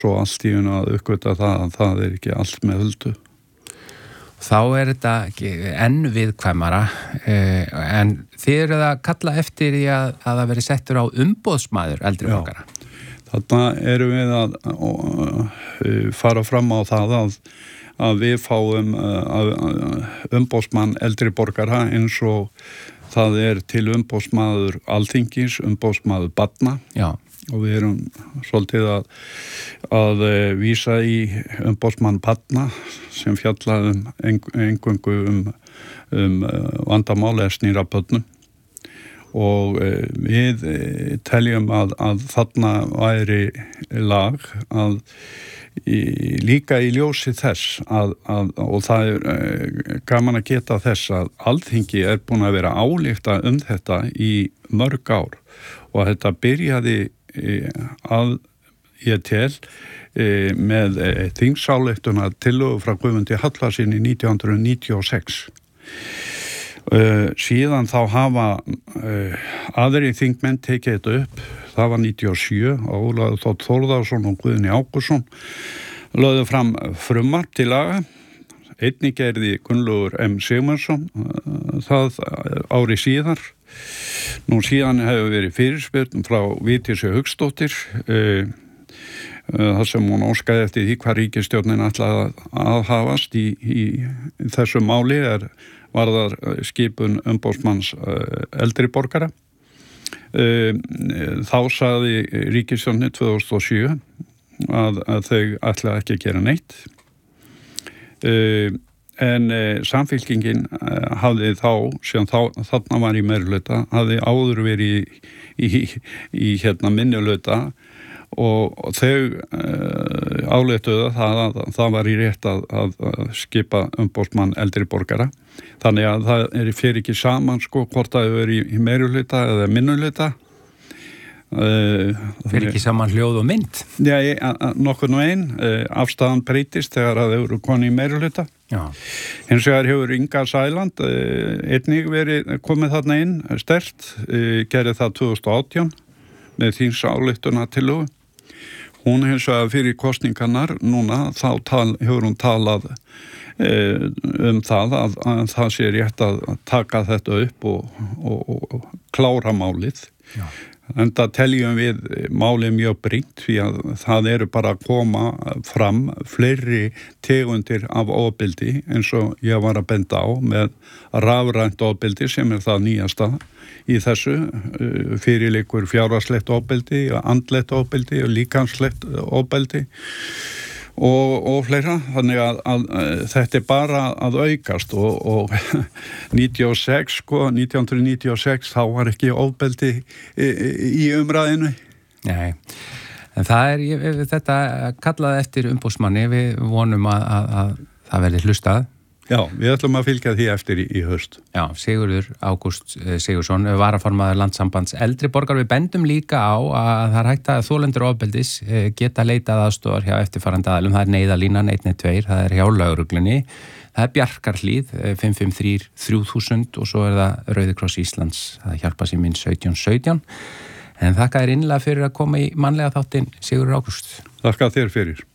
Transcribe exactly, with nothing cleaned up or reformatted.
svo allt í einu að uppgöta það að það er ekki allt með huldu. Þá er þetta enn viðkvæmara, en þið eru að kalla eftir því að, að það veri settur á umboðsmaður eldri borgara. Þarna erum við að, að fara fram á það að, að við fáum að, að umboðsmann eldri borgara eins og það er til umboðsmaður Alþingis, umboðsmaður barna. Já. Og við erum svolítið að, að vísa í umboðsmann barna sem fjalla um eingöngu um, um vandamál eða snýr að börnum. Og við teljum að, að þarna væri lag að í, líka í ljósi þess að, að, og það er gaman að geta þess að Alþingi er búin að vera álykta um þetta í mörg ár og þetta byrjaði að ég tel e, með e, þingsályktuna tillögu frá Guðmundi Hallvarðssyni nítján hundruð níutíu og sex. E, síðan þá hafa e, aðri þingmenn tekið þetta upp, það var níutíu og sjö og Ólafur Þór Þórðarson og Guðni Ágústsson lögðu fram frumvarp til laga. Einnig gerði Gunnlaugur M. Sigmundsson það ári síðar. Nú síðan hefur verið fyrirspurn frá Vigdísi Hauksdóttir uh, uh, þar sem hún óskaði eftir því hvað ríkisstjórnin ætlaði að aðhafast í, í, í þessu máli er varðar skipun umboðsmanns uh, eldri borgara. Uh, þá sagði ríkisstjórnin tvö þúsund og sjö að, að þau ætlaði ekki að gera neitt. Uh, En e, samfylkingin e, hafði þá, sem þá, þarna var í meirihluta, hafði áður verið í, í, í hérna minnihluta og, og þau e, áleituðu það að það var í rétt að, að, að skipa umboðsmann eldri borgara. Þannig að það er fyrir ekki saman sko hvort það er í, í meirihluta eða minnihluta. Uh, fyrir ekki saman hljóð og mynd? Já, nokkurn veginn. Uh, afstæðan breytist þegar að þau eru koni í meirihluta. Já. Hins vegar hefur Inga Sæland uh, einnig verið komið þarna inn sterkt, uh, gerði það tvö þúsund og átján með þingsályktuna tillögu. Hún hins vegar fyrir kosningarnar núna þá tal, hefur hún talað uh, um það að, að það sé rétt að taka þetta upp og, og, og, og klára málið. Já. En það teljum við málið mjög brýnt því að það eru bara að koma fram fleiri tegundir af ofbeldi eins og ég var að benda á með rafrænt ofbeldi sem er það nýjasta í þessu. Fyrir liggur fjárhagslegt ofbeldi, andlegt ofbeldi og líkamslegt ofbeldi og, og fleira. Þannig að, að, að þetta er bara að aukast og, og níutíu og sex, sko, nítján hundruð níutíu og sex þá var ekki ofbeldi í, í umræðinu. Nei, en það er, ég, þetta kallaði eftir umboðsmanni, við vonum að, að, að það verði hlustað. Já, við ætlum að fylgja því eftir í, í haust. Já, Sigurður Ágúst Sigurðsson, varaformaður Landssambands eldri borgar. Við bendum líka á að það er hægt að þolendur ofbeldis geta leitað aðstoðar hjá eftirfarandi aðilum. Það er neyðalínan einn einn tveir, það er hjá lögreglunni, það er Bjarkarhlíð fimm fimm þrjú þrjú þúsund og svo er það Rauði kross Íslands, það hjálpa sér minn sautján sautján. En þakka þér innilega fyrir að koma í mannlega þáttinn, Sigurður Ágúst. Þakka þér fyrir.